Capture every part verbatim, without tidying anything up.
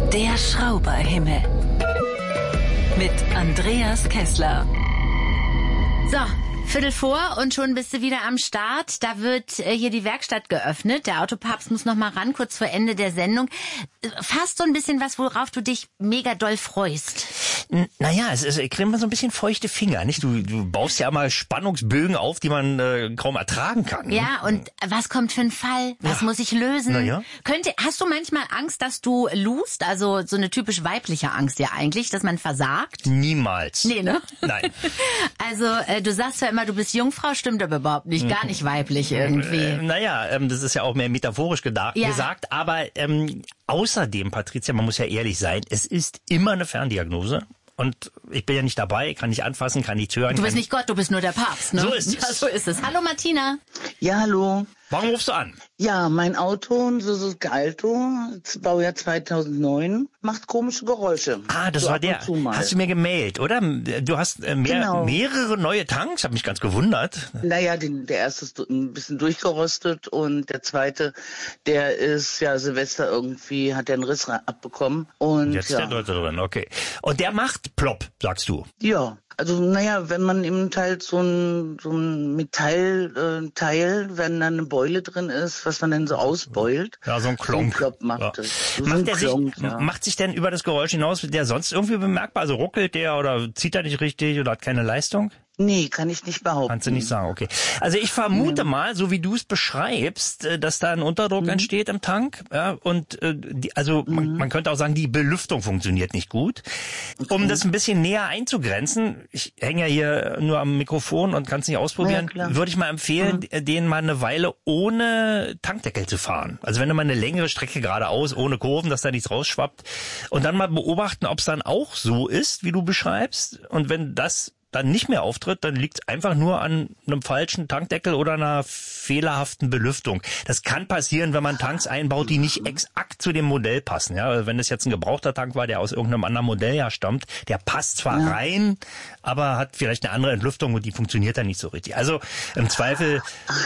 Der Schrauberhimmel. Mit Andreas Kessler. So, Viertel vor und schon bist du wieder am Start. Da wird äh, hier die Werkstatt geöffnet. Der Autopapst muss noch mal ran, kurz vor Ende der Sendung. Fast so ein bisschen was, worauf du dich mega doll freust. N- Naja, es ist, ich kriege immer so ein bisschen feuchte Finger, nicht? Du, du baust ja mal Spannungsbögen auf, die man äh, kaum ertragen kann. Ja, und was kommt für ein Fall? Was Ja. muss ich lösen? Na ja. Könnte, hast du manchmal Angst, dass du lust? Also so eine typisch weibliche Angst ja eigentlich, dass man versagt? Niemals. Nee, ne? Nein. Also äh, du sagst ja immer, du bist Jungfrau, stimmt aber überhaupt nicht. Gar nicht weiblich irgendwie. Äh, naja, ähm, das ist ja auch mehr metaphorisch gedacht, Ja. gesagt, aber ähm, außerdem, Patricia, man muss ja ehrlich sein, es ist immer eine Ferndiagnose. Und ich bin ja nicht dabei, kann nicht anfassen, kann nichts hören. Du bist kann nicht Gott, du bist nur der Papst, ne? So ist es. Ja, so ist es. Hallo Martina. Ja, hallo. Warum rufst du an? Ja, mein Auto, ein Suzuki Alto, Baujahr zweitausendneun, macht komische Geräusche. Ah, das so war ab der. und zu mal. Hast du mir gemailt, oder? Du hast äh, mehr, Genau. mehrere neue Tanks, hab mich ganz gewundert. Naja, den, der erste ist ein bisschen durchgerostet und der zweite, der ist ja Silvester irgendwie, hat der einen Riss abbekommen. Und Jetzt ja, der Dritte drin, okay. Und der macht plopp, sagst du. ja. Also naja, wenn man eben halt so ein, so ein Metallteil, äh, Teil, wenn da eine Beule drin ist, was man dann so ausbeult. Ja, so ein Klonk. So ein Klopp macht Ja. es. So ein Macht, der sich, Klonk, ja. macht sich denn über das Geräusch hinaus der sonst irgendwie bemerkbar? Also ruckelt der oder zieht er nicht richtig oder hat keine Leistung? Nee, kann ich nicht behaupten. Kannst du nicht sagen, okay. Also ich vermute mal, so wie du es beschreibst, äh, dass da ein Unterdruck Mhm. entsteht im Tank. Ja, und äh, die, also Mhm. man, man könnte auch sagen, die Belüftung funktioniert nicht gut. Um das ein bisschen näher einzugrenzen, ich hänge ja hier nur am Mikrofon und kann es nicht ausprobieren, Ja, klar. würde ich mal empfehlen, Mhm. den mal eine Weile ohne Tankdeckel zu fahren. Also wenn du mal eine längere Strecke geradeaus, ohne Kurven, dass da nichts rausschwappt. Und dann mal beobachten, ob es dann auch so ist, wie du beschreibst. Und wenn das dann nicht mehr auftritt, dann liegt es einfach nur an einem falschen Tankdeckel oder einer fehlerhaften Belüftung. Das kann passieren, wenn man Tanks einbaut, die nicht exakt zu dem Modell passen. Ja, wenn das jetzt ein gebrauchter Tank war, der aus irgendeinem anderen Modelljahr stammt, der passt zwar Ja. rein, aber hat vielleicht eine andere Entlüftung und die funktioniert dann nicht so richtig. Also im Zweifel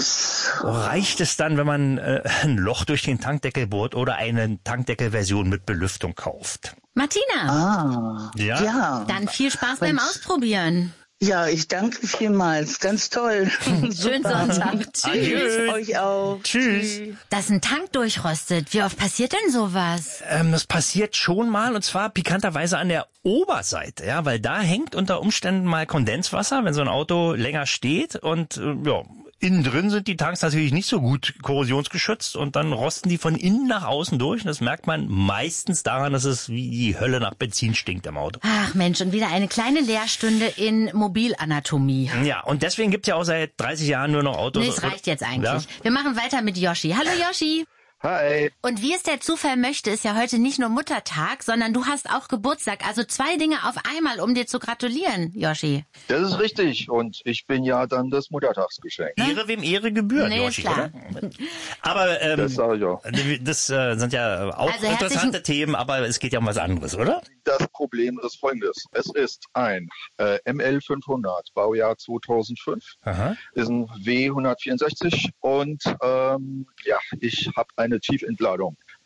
reicht es dann, wenn man äh, ein Loch durch den Tankdeckel bohrt oder eine Tankdeckelversion mit Belüftung kauft. Martina, Ah, Ja. ja. dann viel Spaß beim Und- Ausprobieren. Ja, ich danke vielmals. Ganz toll. Schönen Super. Sonntag. Tschüss. Adieu. Euch auch. Tschüss. Dass ein Tank durchrostet. Wie oft passiert denn sowas? Ähm, das passiert schon mal, und zwar pikanterweise an der Oberseite, ja, weil da hängt unter Umständen mal Kondenswasser, wenn so ein Auto länger steht, und äh, ja, innen drin sind die Tanks natürlich nicht so gut korrosionsgeschützt und dann rosten die von innen nach außen durch, und das merkt man meistens daran, dass es wie die Hölle nach Benzin stinkt im Auto. Ach Mensch, und wieder eine kleine Lehrstunde in Mobilanatomie. Ja, und deswegen gibt's ja auch seit dreißig Jahren nur noch Autos. Nee, es reicht jetzt eigentlich. Ja. Wir machen weiter mit Yoshi. Hallo Yoshi. Hi. Und wie es der Zufall möchte, ist ja heute nicht nur Muttertag, sondern du hast auch Geburtstag. Also zwei Dinge auf einmal, um dir zu gratulieren, Yoshi. Das ist richtig. Und ich bin ja dann das Muttertagsgeschenk. Ehre wem Ehre gebührt, Nee, Yoshi, klar. oder? Aber ähm, Das sage ich auch. das äh, sind ja auch Also interessante herzlichen- Themen, aber es geht ja um was anderes, oder? Das Problem ist folgendes. Es ist ein äh, M L fünfhundert, Baujahr zweitausendfünf. Aha. Ist ein W hundertvierundsechzig und ähm, ja, ich habe eine Tiefentladung.